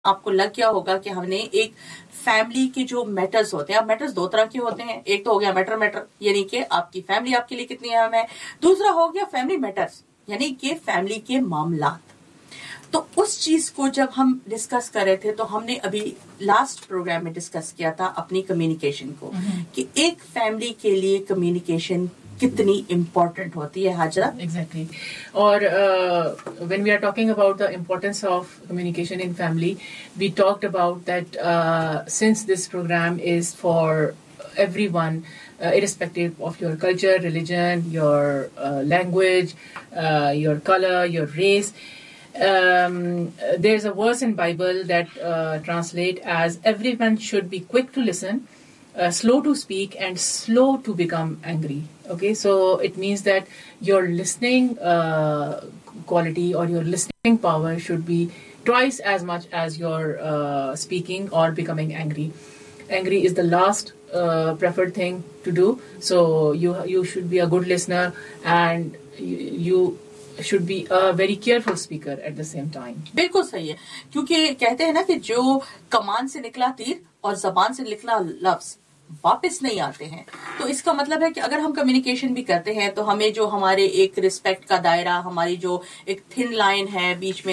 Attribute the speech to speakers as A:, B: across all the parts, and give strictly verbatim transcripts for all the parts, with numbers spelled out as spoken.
A: आपको लग गया होगा कि हमने एक फैमिली के जो मैटर्स होते हैं, अब मैटर्स दो तरह के होते हैं। एक तो हो गया मैटर मैटर यानी कि आपकी फैमिली आपके लिए कितनी अहम है। दूसरा हो गया फैमिली मैटर्स यानी कि फैमिली के मामलात। तो उस चीज को जब हम डिस्कस कर रहे थे तो हमने अभी लास्ट प्रोग्राम में डिस्कस किया था अपनी कम्युनिकेशन को, कि एक फैमिली के लिए कम्युनिकेशन कितनी इम्पोर्टेंट होती है। Hazra,
B: exactly exactly. और when we are talking about the importance of communication in family, we talked about that since this programme is for everyone, Uh, irrespective of your culture, religion, your uh, language, uh, your color, your race. Um, there's a verse in Bible that uh, translate as everyone should be quick to listen, uh, slow to speak, and slow to become angry. Okay, so it means that your listening uh, quality or your listening power should be twice as much as your uh, speaking or becoming angry. Angry is the last uh, preferred thing to do. So you you should be a good listener, and you, you should be a very careful speaker at the same time.
A: बिल्कुल सही है, क्योंकि कहते हैं ना कि जो कमान से निकला तीर और जबान से निकला लफ्ज वापस नहीं आते हैं। तो इसका मतलब है कि अगर हम कम्युनिकेशन भी करते हैं तो हमें जो हमारे एक रिस्पेक्ट का दायरा, हमारी जो एक थिन लाइन है बीच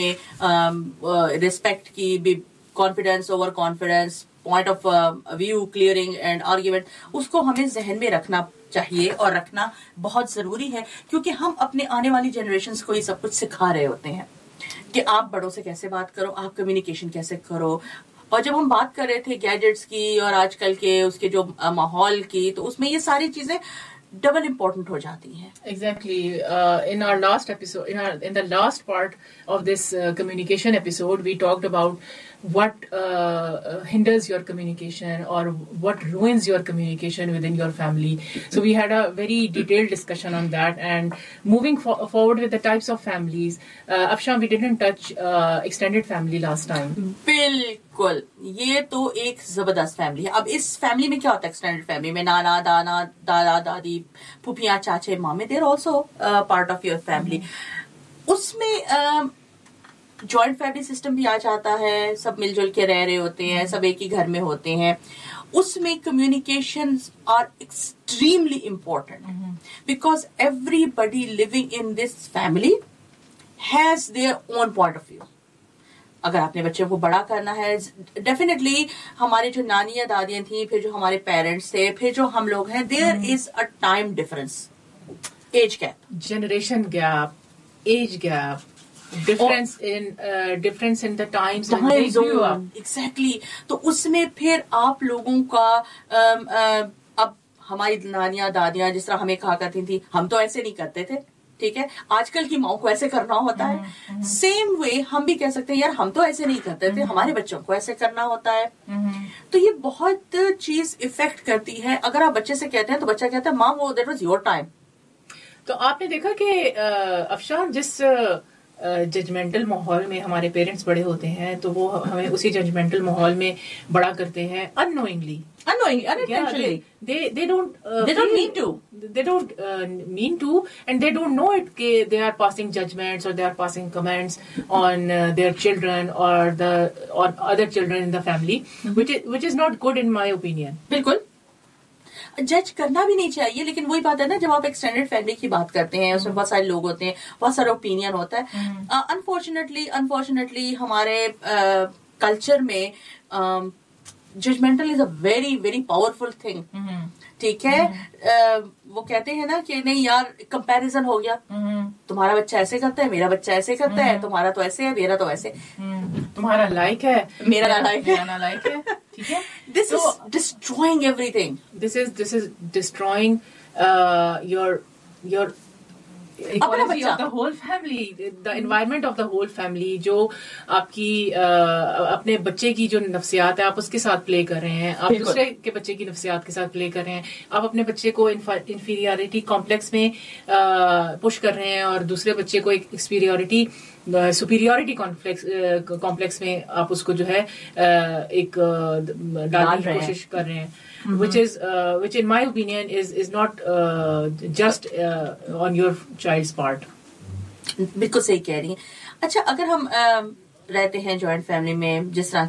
A: में रिस्पेक्ट की भी, confidence over confidence, point of view clearing and argument, उसको हमें जहन में रखना चाहिए और रखना बहुत जरूरी है, क्योंकि हम अपने आने वाली जनरेशन्स को ये सब कुछ सिखा रहे होते हैं कि आप बड़ों से कैसे बात करो, आप कम्युनिकेशन कैसे करो। और जब हम बात कर रहे थे गैजेट्स की और आजकल के उसके जो माहौल की, तो उसमें ये सारी चीजें डबल इम्पोर्टेंट हो जाती हैं।
B: Exactly. Uh, in our last episode, in our in the last part of this uh, communication episode, we talked about what uh, hinders your communication or what ruins your communication within your family. So we had a very detailed discussion on that. And moving for- forward with the types of families, uh, Afshan, we didn't touch uh, extended family last time.
A: बिल्कुल, ये तो एक जबरदस्त family है। अब इस family में क्या होता है एक्सटेंडेड फैमिली में? नाना दाना दादा दादी फूफियाँ चाचे मामे, देर also part of your family. उसमें जॉइंट फैमिली सिस्टम भी आ जाता है, सब मिलजुल के रह रहे होते हैं, सब एक ही घर में होते हैं। उसमें communication are extremely important because everybody living in this family has their own point of view. अगर आपने बच्चे को बड़ा करना है, डेफिनेटली हमारे जो नानियां दादियां थी, फिर जो हमारे पेरेंट्स थे, फिर जो हम लोग हैं, there is a time difference, age gap,
B: generation gap, age gap, difference oh, in uh, difference in the times
A: time
B: when
A: zone grew up. Exactly. तो उसमें फिर आप लोगों का um, uh, अब हमारी नानियां दादियां जिस तरह हमें कहा करती थी, हम तो ऐसे नहीं करते थे, ठीक है, आजकल की माओ को ऐसे करना होता है। सेम वे हम भी कह सकते हैं, यार हम तो ऐसे नहीं करते थे, हमारे बच्चों को ऐसे करना होता है। तो ये बहुत चीज इफेक्ट करती है। अगर आप बच्चे से कहते हैं तो बच्चा कहता है माँ वो दैट वाज योर टाइम।
B: तो आपने देखा कि अफशान, जिस जजमेंटल uh, माहौल में हमारे पेरेंट्स बड़े होते हैं, तो वो हमें उसी जजमेंटल माहौल में बड़ा करते हैं unknowingly
A: unknowingly unintentionally.
B: yeah, they they don't uh,
A: they don't mean to
B: they don't uh, mean to and they don't know it ke they are passing judgments or they are passing comments on uh, their children or the or other children in the family, mm-hmm. which is which is not good in my opinion.
A: बिल्कुल जज करना भी नहीं चाहिए, लेकिन वही बात है ना, जब आप एक्सटेंडेड फैमिली की बात करते हैं, उसमें बहुत सारे लोग होते हैं, बहुत सारा ओपिनियन होता है। अनफॉर्चुनेटली uh, अनफॉर्चुनेटली हमारे कल्चर uh, में judgemental is a very very powerful thing, ठीक है। uh, वो कहते हैं ना कि नहीं यार, कंपैरिजन हो गया, तुम्हारा बच्चा ऐसे करता है, मेरा बच्चा ऐसे करता है, तुम्हारा तो ऐसे है, मेरा तो ऐसे,
B: तुम्हारा लाइक है,
A: मेरा ना लाइक है,
B: ना लाइक है, ठीक है।
A: This is destroying everything.
B: This is this is destroying your your equality of the whole family, the environment of the whole family, जो आपकी uh, अपने बच्चे की जो नफ्सियात है आप उसके साथ प्ले कर रहे हैं, आप दूसरे के बच्चे की नफ्सियात के साथ प्ले कर रहे हैं, आप अपने बच्चे को इंफीरियरिटी कॉम्प्लेक्स में पुश uh, कर रहे हैं और दूसरे बच्चे को एक एक्सपीरियरिटी सुपीरियरिटी कॉम्प्लेक्स कॉम्प्लेक्स में आप उसको जो है uh, एक uh, डालने की कोशिश कर रहे हैं, mm-hmm. which is uh, which in my opinion is is not uh, just uh, on your child's part.
A: बिल्कुल सही कह रही हैं। अच्छा, अगर हम uh, रहते हैं जॉइंट फैमिली में, जिस तरह